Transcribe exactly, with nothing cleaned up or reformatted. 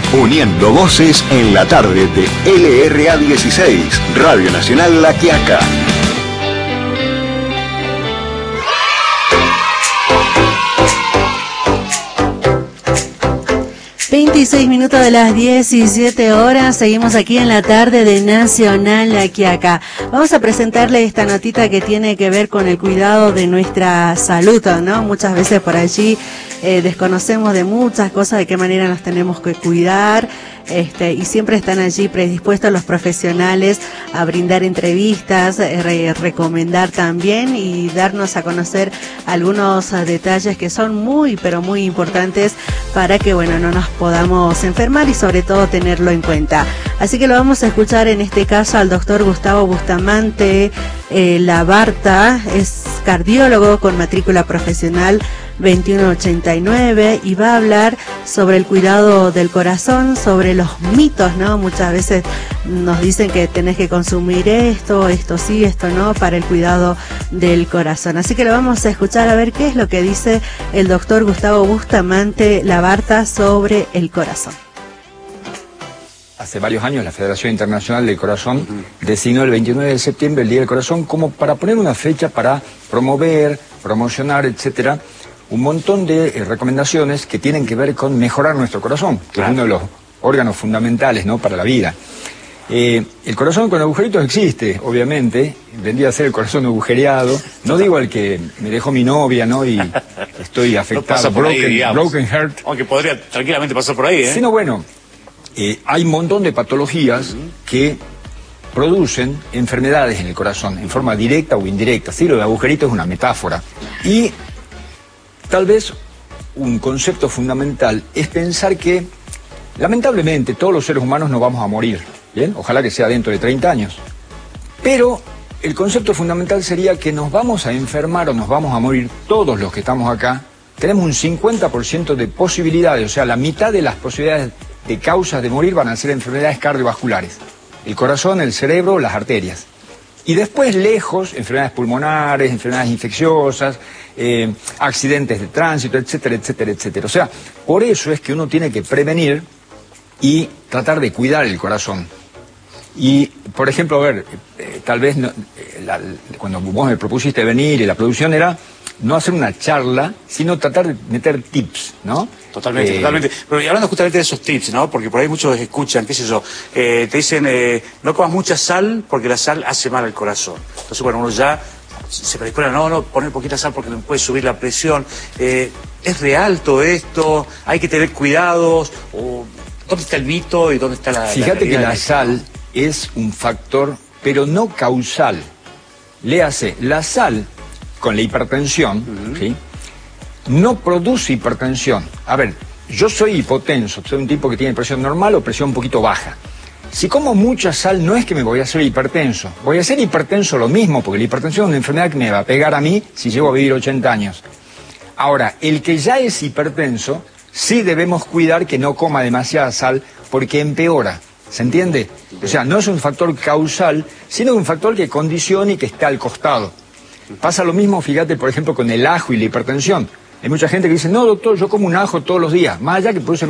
Uniendo voces en la tarde de L R A dieciséis, Radio Nacional La Quiaca. veintiséis minutos de las diecisiete horas, seguimos aquí en la tarde de Nacional La Quiaca. Vamos a presentarle esta notita que tiene que ver con el cuidado de nuestra salud, ¿no? Muchas veces por allí eh, desconocemos de muchas cosas, de qué manera nos tenemos que cuidar, este, y siempre están allí predispuestos los profesionales a brindar entrevistas, re, recomendar también y darnos a conocer algunos uh, detalles que son muy, pero muy importantes para que, bueno, no nos podamos enfermar y sobre todo tenerlo en cuenta. Así que lo vamos a escuchar en este caso al doctor Gustavo Bustamante eh, Labarta, es cardiólogo con matrícula profesional veintiuno ochenta y nueve y va a hablar sobre el cuidado del corazón, sobre los mitos, ¿no? Muchas veces nos dicen que tenés que consumir esto, esto sí, esto no, para el cuidado del corazón. Así que lo vamos a escuchar a ver qué es lo que dice el doctor Gustavo Bustamante Labarta sobre el corazón. Hace varios años la Federación Internacional del Corazón uh-huh. designó el veintinueve de septiembre, el Día del Corazón, como para poner una fecha para promover, promocionar, etcétera, un montón de eh, recomendaciones que tienen que ver con mejorar nuestro corazón, que claro. es uno de los órganos fundamentales, ¿no?, para la vida. Eh, el corazón con agujeritos existe, obviamente, vendría a ser el corazón agujereado, no digo al que me dejó mi novia, ¿no?, y estoy afectado, no por broken, ahí, broken heart. Aunque podría tranquilamente pasar por ahí, ¿eh? Sino bueno, eh, hay un montón de patologías uh-huh. que producen enfermedades en el corazón, en forma directa o indirecta. Sí, lo de agujerito es una metáfora. Y tal vez un concepto fundamental es pensar que, lamentablemente, todos los seres humanos nos vamos a morir, ¿bien? Ojalá que sea dentro de treinta años. Pero el concepto fundamental sería que nos vamos a enfermar o nos vamos a morir todos los que estamos acá. Tenemos un cincuenta por ciento de posibilidades, o sea, la mitad de las posibilidades de causas de morir van a ser enfermedades cardiovasculares. El corazón, el cerebro, las arterias. Y después, lejos, enfermedades pulmonares, enfermedades infecciosas, eh, accidentes de tránsito, etcétera, etcétera, etcétera. O sea, por eso es que uno tiene que prevenir y tratar de cuidar el corazón. Y, por ejemplo, a ver, eh, tal vez no, eh, la, cuando vos me propusiste venir y la producción era no hacer una charla, sino tratar de meter tips, ¿no? Totalmente, eh, totalmente. Pero y hablando justamente de esos tips, ¿no? Porque por ahí muchos escuchan, qué sé yo, eh, te dicen, eh, no comas mucha sal porque la sal hace mal al corazón. Entonces, bueno, uno ya se predispone, no, no, poner poquita sal porque me puede subir la presión. Eh, ¿Es real todo esto? ¿Hay que tener cuidados? O, ¿dónde está el mito y dónde está la Fíjate la que la sal es un factor, pero no causal. Léase, la sal con la hipertensión, uh-huh. ¿sí?, no produce hipertensión. A ver, yo soy hipotenso, soy un tipo que tiene presión normal o presión un poquito baja. Si como mucha sal, no es que me voy a hacer hipertenso. Voy a ser hipertenso lo mismo, porque la hipertensión es una enfermedad que me va a pegar a mí si llego a vivir ochenta años. Ahora, el que ya es hipertenso, sí debemos cuidar que no coma demasiada sal, porque empeora. ¿Se entiende? O sea, no es un factor causal, sino un factor que condiciona y que está al costado. Pasa lo mismo, fíjate, por ejemplo, con el ajo y la hipertensión. Hay mucha gente que dice, no, doctor, yo como un ajo todos los días, más allá que produce